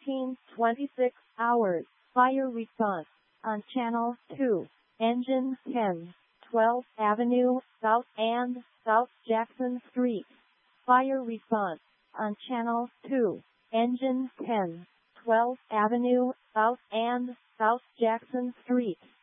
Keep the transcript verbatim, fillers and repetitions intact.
fourteen twenty-six hours. Fire response on Channel two. Engine ten. twelfth Avenue, South and South Jackson Street. Fire response on Channel two. Engine ten. twelfth Avenue, South and South Jackson Street.